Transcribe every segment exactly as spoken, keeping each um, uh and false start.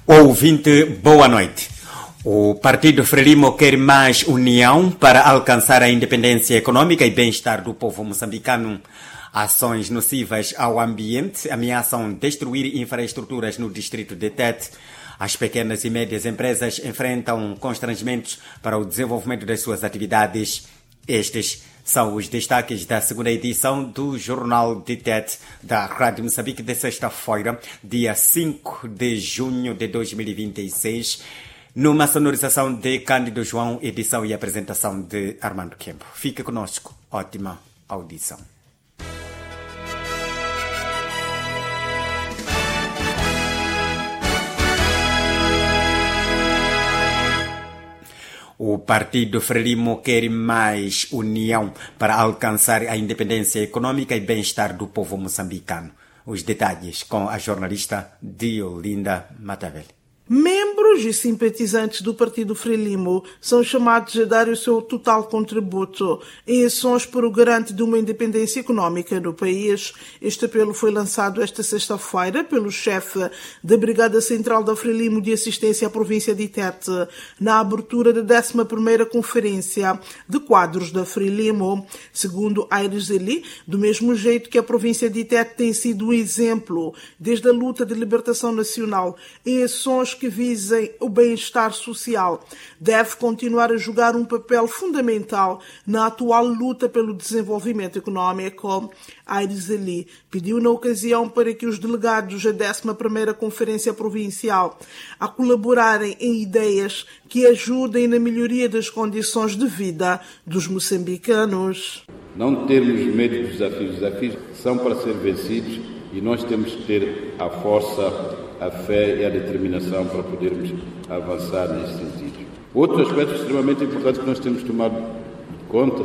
Ouvinte, boa noite. O Partido Frelimo quer mais união para alcançar a independência econômica e bem-estar do povo moçambicano. Ações nocivas ao ambiente ameaçam destruir infraestruturas no distrito de Tete. As pequenas e médias empresas enfrentam constrangimentos para o desenvolvimento das suas atividades. Estes são os destaques da segunda edição do Jornal de Tete da Rádio Moçambique de sexta-feira, dia cinco de junho de dois mil e vinte e seis, numa sonorização de Cândido João, edição e apresentação de Armando Kempo. Fique conosco. Ótima audição. O Partido Frelimo quer mais união para alcançar a independência econômica e bem-estar do povo moçambicano. Os detalhes com a jornalista Diolinda Matavel. Membros e simpatizantes do Partido Frelimo são chamados a dar o seu total contributo em ações para o garante de uma independência económica no país. Este apelo foi lançado esta sexta-feira pelo chefe da Brigada Central da Frelimo de Assistência à Província de Tete, na abertura da décima primeira Conferência de Quadros da Frelimo. Segundo Aires Eli, do mesmo jeito que a província de Tete tem sido um exemplo desde a luta de libertação nacional em ações que visem o bem-estar social, deve continuar a jogar um papel fundamental na atual luta pelo desenvolvimento económico. Aires Eli pediu na ocasião para que os delegados da décima primeira Conferência Provincial a colaborarem em ideias que ajudem na melhoria das condições de vida dos moçambicanos. Não termos medo dos desafios. Os desafios são para ser vencidos e nós temos que ter a força, a fé e a determinação para podermos avançar nesse sentido. Outro aspecto extremamente importante que nós temos tomado conta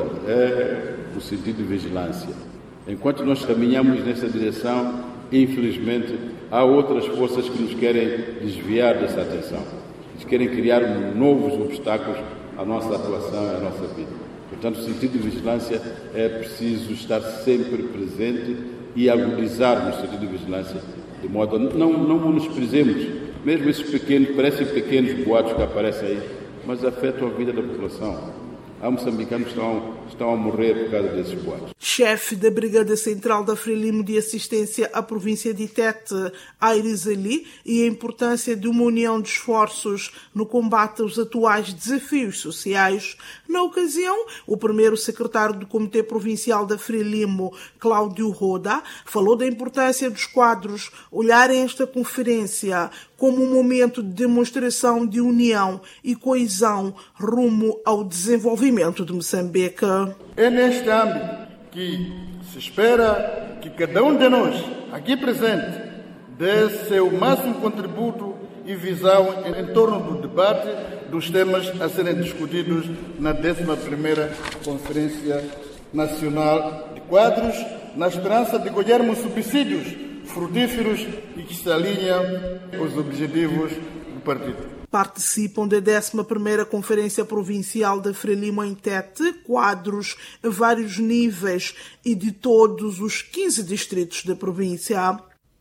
é o sentido de vigilância. Enquanto nós caminhamos nessa direção, infelizmente, há outras forças que nos querem desviar dessa atenção. Eles querem criar novos obstáculos à nossa atuação e à nossa vida. Portanto, o sentido de vigilância é preciso estar sempre presente e agudizar no sentido de vigilância, de modo a não, não menosprezemos, mesmo esses pequenos, parecem pequenos boatos que aparecem aí, mas afetam a vida da população. Há moçambicanos que estão, estão a morrer por causa desses boatos. Chefe da Brigada Central da Frelimo de Assistência à Província de Tete, Aires Ali, e a importância de uma união de esforços no combate aos atuais desafios sociais. Na ocasião, o primeiro secretário do Comitê Provincial da Frelimo, Cláudio Roda, falou da importância dos quadros olharem esta conferência como um momento de demonstração de união e coesão rumo ao desenvolvimento de Moçambique. É neste âmbito que se espera que cada um de nós, aqui presente, dê seu máximo contributo e visão em torno do debate dos temas a serem discutidos na décima primeira Conferência Nacional de Quadros, na esperança de colhermos subsídios frutíferos e que se alinham aos objetivos do partido. Participam da décima primeira Conferência Provincial da Frelimo em Tete quadros a vários níveis e de todos os quinze distritos da província.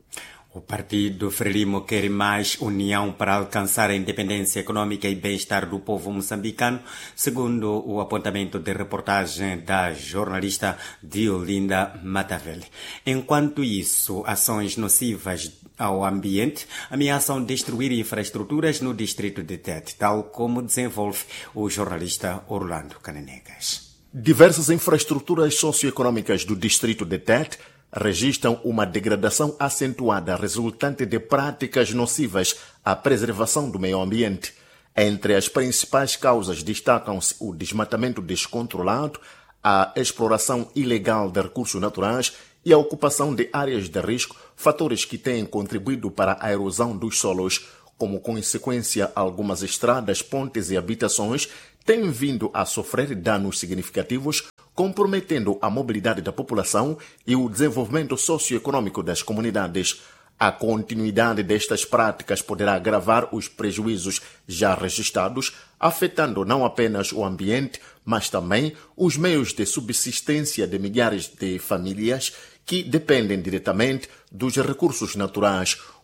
O Partido Frelimo quer mais união para alcançar a independência econômica e bem-estar do povo moçambicano, segundo o apontamento de reportagem da jornalista Diolinda Matavel. Enquanto isso, ações nocivas ao ambiente ameaçam destruir infraestruturas no distrito de Tete, tal como desenvolve o jornalista Orlando Canenegas. Diversas infraestruturas socioeconômicas do distrito de Tete registram uma degradação acentuada resultante de práticas nocivas à preservação do meio ambiente. Entre as principais causas destacam-se o desmatamento descontrolado, a exploração ilegal de recursos naturais e a ocupação de áreas de risco, fatores que têm contribuído para a erosão dos solos. Como consequência, algumas estradas, pontes e habitações têm vindo a sofrer danos significativos, comprometendo a mobilidade da população e o desenvolvimento socioeconômico das comunidades. A continuidade destas práticas poderá agravar os prejuízos já registrados, afetando não apenas o ambiente, mas também os meios de subsistência de milhares de famílias que dependem diretamente dos recursos naturais.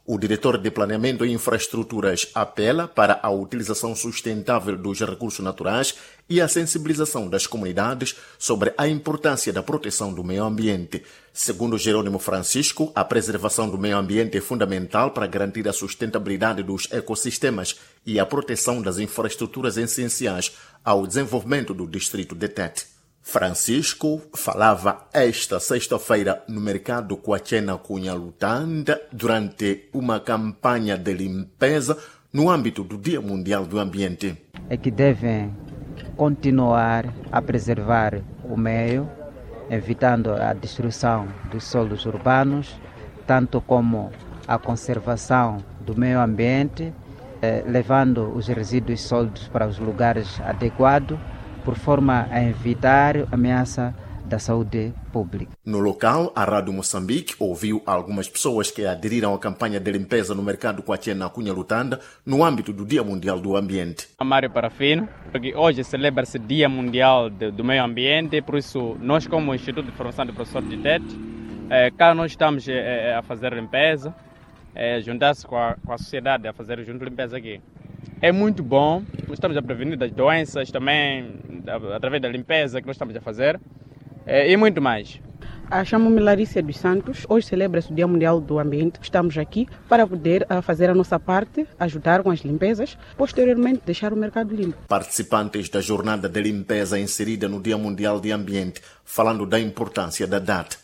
O diretor de Planeamento e Infraestruturas apela para a utilização sustentável dos recursos naturais e a sensibilização das comunidades sobre a importância da proteção do meio ambiente. Segundo Jerônimo Francisco, a preservação do meio ambiente é fundamental para garantir a sustentabilidade dos ecossistemas e a proteção das infraestruturas essenciais ao desenvolvimento do distrito de Tete. Francisco falava esta sexta-feira no mercado Quachena Cunha Lutanda durante uma campanha de limpeza no âmbito do Dia Mundial do Ambiente. É que devem continuar a preservar o meio, evitando a destruição dos solos urbanos, tanto como a conservação do meio ambiente, eh, levando os resíduos sólidos para os lugares adequados, por forma a evitar a ameaça da saúde pública. No local, a Rádio Moçambique ouviu algumas pessoas que aderiram à campanha de limpeza no mercado Quachena Cunha Lutanda no âmbito do Dia Mundial do Ambiente. Mário Parafino, porque hoje celebra-se Dia Mundial de, do Meio Ambiente, por isso nós como Instituto de Formação de Professores de Tete, eh, cá nós estamos eh, a fazer limpeza, eh, juntar-se com a, com a sociedade a fazer junto limpeza aqui. É muito bom, nós estamos a prevenir das doenças também, através da limpeza que nós estamos a fazer, e muito mais. Chamo-me Larissa dos Santos, hoje celebra-se o Dia Mundial do Ambiente. Estamos aqui para poder fazer a nossa parte, ajudar com as limpezas, posteriormente deixar o mercado limpo. Participantes da jornada de limpeza inserida no Dia Mundial do Ambiente, falando da importância da data.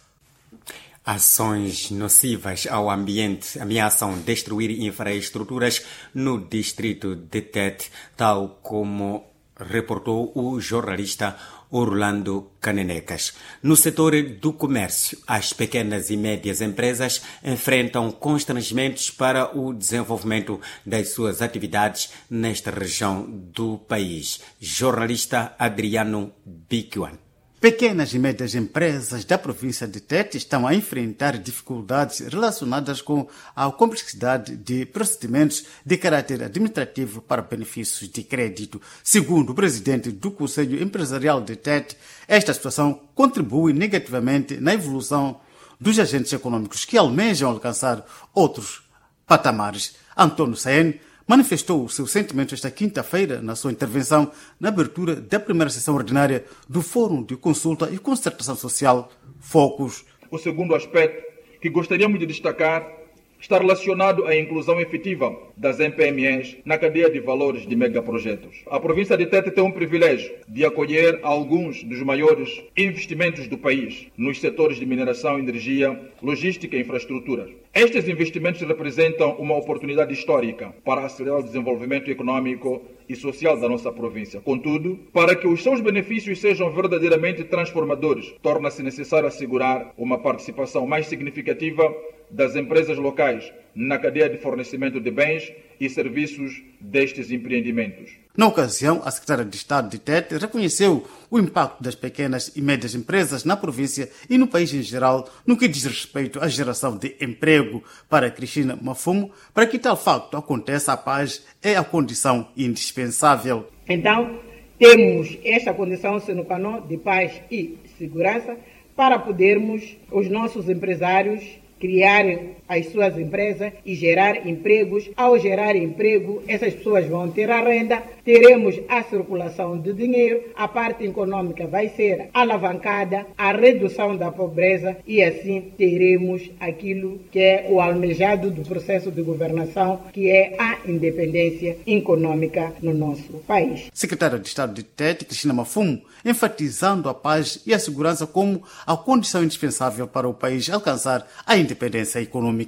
Ações nocivas ao ambiente ameaçam destruir infraestruturas no distrito de Tete, tal como reportou o jornalista Orlando Canenecas. No setor do comércio, as pequenas e médias empresas enfrentam constrangimentos para o desenvolvimento das suas atividades nesta região do país. Jornalista Adriano Bicuan. Pequenas e médias empresas da província de Tete estão a enfrentar dificuldades relacionadas com a complexidade de procedimentos de caráter administrativo para benefícios de crédito. Segundo o presidente do Conselho Empresarial de Tete, esta situação contribui negativamente na evolução dos agentes econômicos que almejam alcançar outros patamares. Antônio Saene manifestou o seu sentimento esta quinta-feira na sua intervenção na abertura da primeira sessão ordinária do Fórum de Consulta e Concertação Social Focus. O segundo aspecto que gostaríamos de destacar está relacionado à inclusão efetiva das M P M Es na cadeia de valores de megaprojetos. A província de Tete tem um privilégio de acolher alguns dos maiores investimentos do país nos setores de mineração, energia, logística e infraestrutura. Estes investimentos representam uma oportunidade histórica para acelerar o desenvolvimento econômico e social da nossa província. Contudo, para que os seus benefícios sejam verdadeiramente transformadores, torna-se necessário assegurar uma participação mais significativa das empresas locais na cadeia de fornecimento de bens e serviços destes empreendimentos. Na ocasião, a secretária de Estado de Tete reconheceu o impacto das pequenas e médias empresas na província e no país em geral no que diz respeito à geração de emprego. Para Cristina Mafumo, para que tal facto aconteça, a paz é a condição indispensável. Então, temos esta condição sine qua non de paz e segurança para podermos, os nossos empresários, criarem as suas empresas e gerar empregos. Ao gerar emprego, essas pessoas vão ter a renda, teremos a circulação de dinheiro, a parte econômica vai ser alavancada, a redução da pobreza e assim teremos aquilo que é o almejado do processo de governação, que é a independência econômica no nosso país. Secretária de Estado de Tete, Cristina Mafumo, enfatizando a paz e a segurança como a condição indispensável para o país alcançar a independência econômica.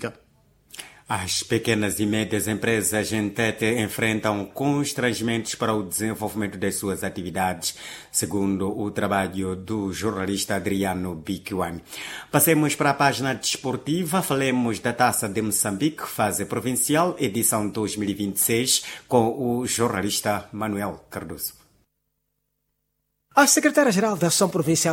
As pequenas e médias empresas em Tete enfrentam constrangimentos para o desenvolvimento das suas atividades, segundo o trabalho do jornalista Adriano Bicuan. Passemos para a página desportiva, falemos da Taça de Moçambique, fase provincial, edição dois mil e vinte e seis, com o jornalista Manuel Cardoso. A secretária-geral da Ação Provincial